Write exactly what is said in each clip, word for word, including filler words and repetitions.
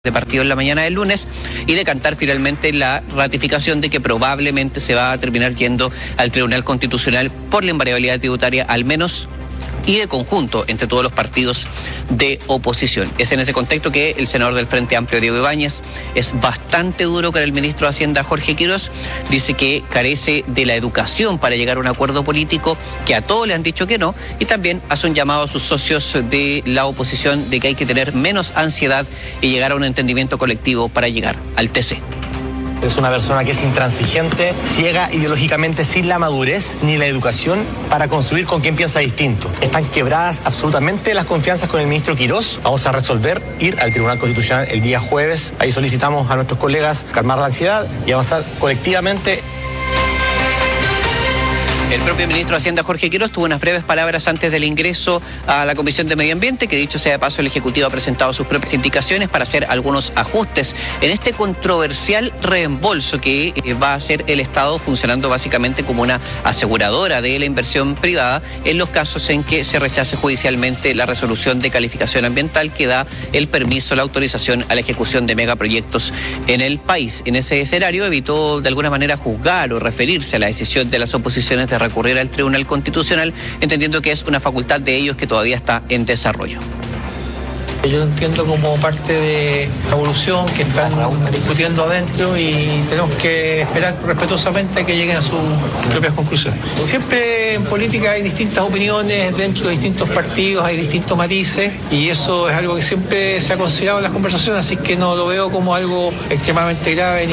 de partido en la mañana del lunes y decantar finalmente la ratificación de que probablemente se va a terminar yendo al Tribunal Constitucional por la invariabilidad tributaria al menos y de conjunto entre todos los partidos de oposición. Es en ese contexto que el senador del Frente Amplio, Diego Ibáñez, es bastante duro con el ministro de Hacienda, Jorge Quirós. Dice que carece de la educación para llegar a un acuerdo político, que a todos le han dicho que no, y también hace un llamado a sus socios de la oposición de que hay que tener menos ansiedad y llegar a un entendimiento colectivo para llegar al T C. Es una persona que es intransigente, ciega ideológicamente, sin la madurez ni la educación para construir con quien piensa distinto. Están quebradas absolutamente las confianzas con el ministro Quirós. Vamos a resolver, ir al Tribunal Constitucional el día jueves. Ahí solicitamos a nuestros colegas calmar la ansiedad y avanzar colectivamente. El propio ministro de Hacienda, Jorge Quirós, tuvo unas breves palabras antes del ingreso a la Comisión de Medio Ambiente, que dicho sea de paso, el Ejecutivo ha presentado sus propias indicaciones para hacer algunos ajustes en este controversial reembolso que va a hacer el Estado, funcionando básicamente como una aseguradora de la inversión privada en los casos en que se rechace judicialmente la resolución de calificación ambiental que da el permiso, la autorización a la ejecución de megaproyectos en el país. En ese escenario evitó de alguna manera juzgar o referirse a la decisión de las oposiciones de recurrir al Tribunal Constitucional, entendiendo que es una facultad de ellos que todavía está en desarrollo. Yo lo entiendo como parte de la evolución que están discutiendo adentro y tenemos que esperar respetuosamente que lleguen a sus propias conclusiones. Siempre en política hay distintas opiniones dentro de distintos partidos, hay distintos matices y eso es algo que siempre se ha considerado en las conversaciones, así que no lo veo como algo extremadamente grave.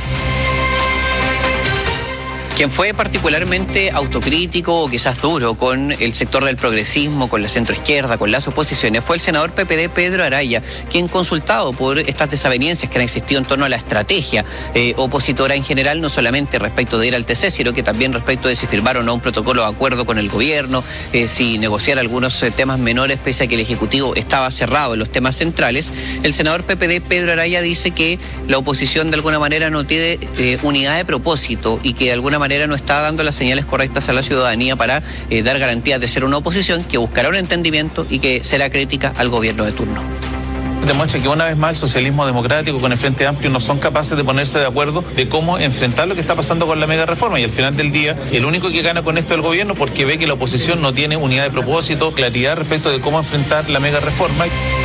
Quien fue particularmente autocrítico o quizás duro con el sector del progresismo, con la centroizquierda, con las oposiciones, fue el senador P P D, Pedro Araya, quien, consultado por estas desavenencias que han existido en torno a la estrategia eh, opositora en general, no solamente respecto de ir al T C, sino que también respecto de si firmar o no un protocolo de acuerdo con el gobierno, eh, si negociar algunos eh, temas menores, pese a que el Ejecutivo estaba cerrado en los temas centrales. El senador P P D, Pedro Araya, dice que la oposición de alguna manera no tiene eh, unidad de propósito y que de alguna manera no está dando las señales correctas a la ciudadanía para eh, dar garantías de ser una oposición que buscará un entendimiento y que será crítica al gobierno de turno. Demuestra que una vez más el socialismo democrático con el Frente Amplio no son capaces de ponerse de acuerdo de cómo enfrentar lo que está pasando con la mega reforma, y al final del día el único que gana con esto es el gobierno, porque ve que la oposición no tiene unidad de propósito, claridad respecto de cómo enfrentar la mega reforma.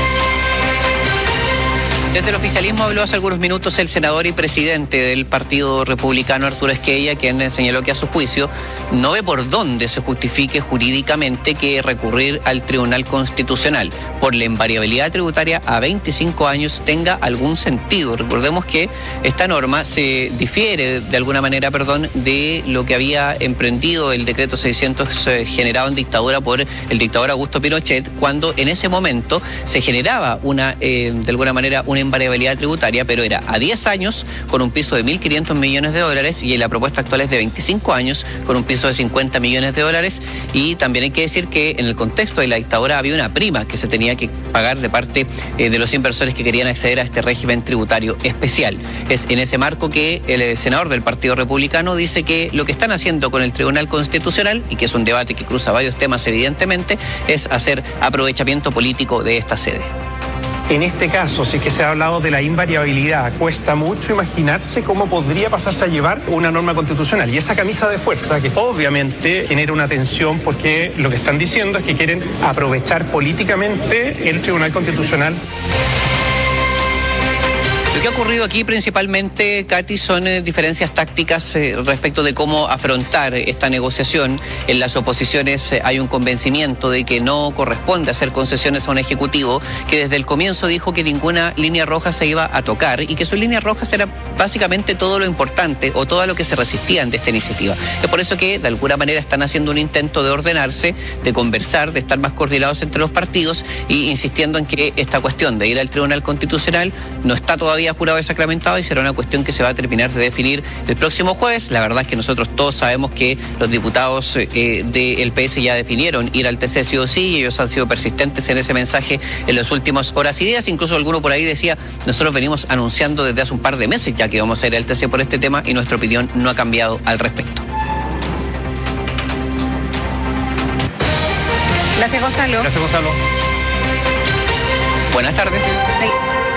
Desde el oficialismo habló hace algunos minutos el senador y presidente del Partido Republicano, Arturo Esquella, quien señaló que a su juicio no ve por dónde se justifique jurídicamente que recurrir al Tribunal Constitucional por la invariabilidad tributaria a veinticinco años tenga algún sentido. Recordemos que esta norma se difiere de alguna manera, perdón, de lo que había emprendido el decreto seiscientos eh, generado en dictadura por el dictador Augusto Pinochet, cuando en ese momento se generaba una, eh, de alguna manera, una invariabilidad tributaria, pero era a diez años con un piso de mil quinientos millones de dólares y la propuesta actual es de veinticinco años con un piso de cincuenta millones de dólares. Y también hay que decir que en el contexto de la dictadura había una prima que se tenía que pagar de parte eh, de los inversores que querían acceder a este régimen tributario especial. Es en ese marco que el senador del Partido Republicano dice que lo que están haciendo con el Tribunal Constitucional, y que es un debate que cruza varios temas evidentemente, es hacer aprovechamiento político de esta sede. En este caso, sí que se ha hablado de la invariabilidad, cuesta mucho imaginarse cómo podría pasarse a llevar una norma constitucional. Y esa camisa de fuerza, que obviamente genera una tensión porque lo que están diciendo es que quieren aprovechar políticamente el Tribunal Constitucional. Lo que ha ocurrido aquí principalmente, Katy, son eh, diferencias tácticas eh, respecto de cómo afrontar esta negociación. En las oposiciones eh, hay un convencimiento de que no corresponde hacer concesiones a un ejecutivo que desde el comienzo dijo que ninguna línea roja se iba a tocar y que sus líneas rojas era básicamente todo lo importante o todo lo que se resistían de esta iniciativa. Es por eso que de alguna manera están haciendo un intento de ordenarse, de conversar, de estar más coordinados entre los partidos y insistiendo en que esta cuestión de ir al Tribunal Constitucional no está todavía jurado y sacramentado y será una cuestión que se va a terminar de definir el próximo jueves. La verdad es que nosotros todos sabemos que los diputados eh, del P S ya definieron ir al T C sí o sí, y ellos han sido persistentes en ese mensaje en las últimas horas y días. Incluso alguno por ahí decía, nosotros venimos anunciando desde hace un par de meses ya que vamos a ir al T C por este tema y nuestra opinión no ha cambiado al respecto. Gracias, Gonzalo. Gracias, Gonzalo. Buenas tardes. Sí.